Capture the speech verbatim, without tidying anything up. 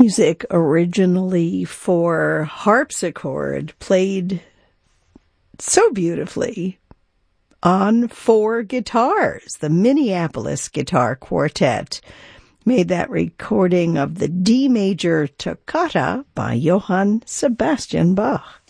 Music originally for harpsichord, played so beautifully on four guitars. The Minneapolis Guitar Quartet made that recording of the D major Toccata by Johann Sebastian Bach.